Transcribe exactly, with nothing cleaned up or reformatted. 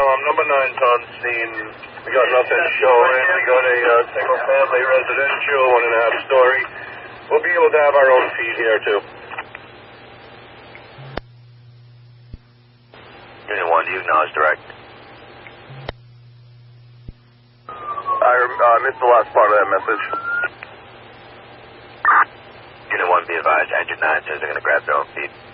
Um, number nine, Todd scene. We got nothing showing. We got a uh, single-family residential, one and a half story. We'll be able to have our own feed here, too. Unit one, do you acknowledge direct? I uh, missed the last part of that message. Unit one, be advised, engine nine says they're going to grab their own feed.